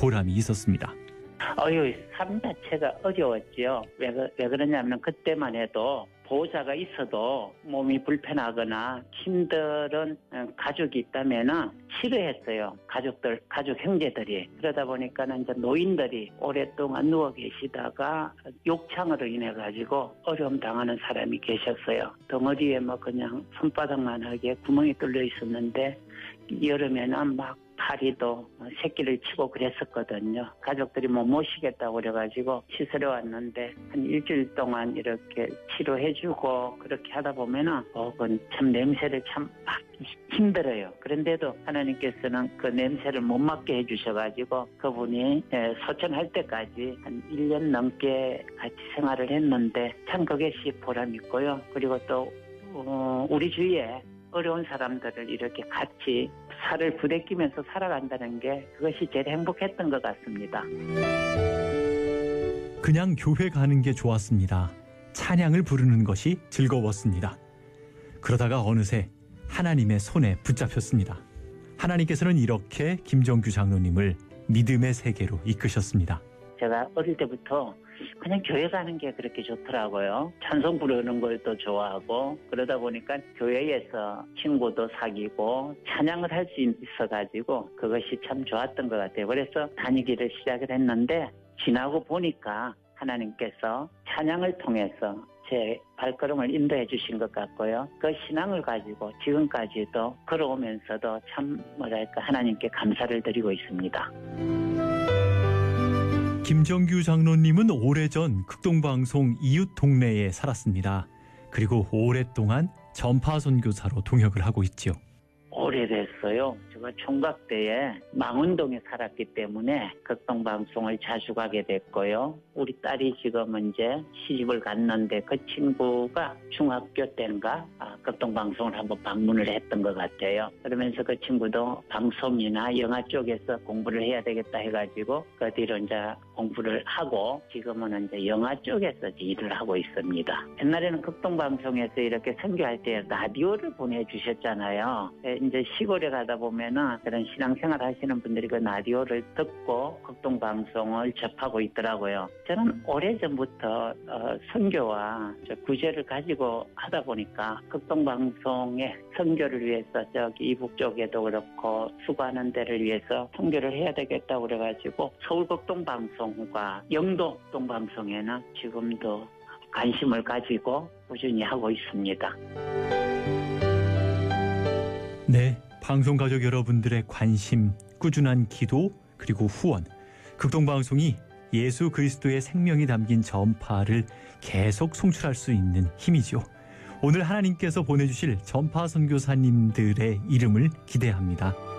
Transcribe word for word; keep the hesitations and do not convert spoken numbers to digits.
보람이 있었습니다. 어휴, 삶 자체가 어려웠지요. 왜, 그- 왜 그러냐면 그때만 해도 보호자가 있어도 몸이 불편하거나 힘든 가족이 있다면 싫어했어요. 가족들, 가족 형제들이. 그러다 보니까는 이제 노인들이 오랫동안 누워 계시다가 욕창으로 인해 가지고 어려움 당하는 사람이 계셨어요. 덩어리에 뭐 그냥 손바닥만 하게 구멍이 뚫려 있었는데 여름에는 막 파리도 새끼를 치고 그랬었거든요. 가족들이 뭐 모시겠다고 그래가지고 시설에 왔는데 한 일주일 동안 이렇게 치료해주고 그렇게 하다 보면은 어, 그건 참 냄새를 참 맡기 힘들어요. 그런데도 하나님께서는 그 냄새를 못 맡게 해주셔가지고 그분이 소천할 때까지 한 일 년 넘게 같이 생활을 했는데 참 그것이 보람 있고요. 그리고 또 어, 우리 주위에 어려운 사람들을 이렇게 같이 살을 부대끼면서 살아간다는 게 그것이 제일 행복했던 것 같습니다. 그냥 교회 가는 게 좋았습니다. 찬양을 부르는 것이 즐거웠습니다. 그러다가 어느새 하나님의 손에 붙잡혔습니다. 하나님께서는 이렇게 김정규 장로님을 믿음의 세계로 이끄셨습니다. 제가 어릴 때부터 그냥 교회 가는 게 그렇게 좋더라고요. 찬송 부르는 걸 또 좋아하고 그러다 보니까 교회에서 친구도 사귀고 찬양을 할 수 있어가지고 그것이 참 좋았던 것 같아요. 그래서 다니기를 시작을 했는데 지나고 보니까 하나님께서 찬양을 통해서 제 발걸음을 인도해 주신 것 같고요. 그 신앙을 가지고 지금까지도 걸어오면서도 참 뭐랄까 하나님께 감사를 드리고 있습니다. 김정규 장로님은 오래전 극동방송 이웃 동네에 살았습니다. 그리고 오랫동안 전파 선교사로 동역을 하고 있죠. 오래됐어요. 제가 총각 때에 망원동에 살았기 때문에 극동방송을 자주 가게 됐고요. 우리 딸이 지금은 이제 시집을 갔는데 그 친구가 중학교 때인가 아, 극동방송을 한번 방문을 했던 것 같아요. 그러면서 그 친구도 방송이나 영화 쪽에서 공부를 해야 되겠다 해가지고 그 뒤로 이제 공부를 하고 지금은 이제 영화 쪽에서 일을 하고 있습니다. 옛날에는 극동방송에서 이렇게 선교할 때 라디오를 보내주셨잖아요. 이제 시골에 가다 보면은 그런 신앙생활 하시는 분들이 그 라디오를 듣고 극동방송을 접하고 있더라고요. 저는 오래전부터 어, 선교와 구제를 가지고 하다 보니까 극동방송의 선교를 위해서 저기 이북 쪽에도 그렇고 수고하는 데를 위해서 선교를 해야 되겠다고 그래가지고 서울 극동방송과 영도 극동방송에는 지금도 관심을 가지고 꾸준히 하고 있습니다. 네, 방송가족 여러분들의 관심, 꾸준한 기도, 그리고 후원, 극동방송이 예수 그리스도의 생명이 담긴 전파를 계속 송출할 수 있는 힘이죠. 오늘 하나님께서 보내주실 전파 선교사님들의 이름을 기대합니다.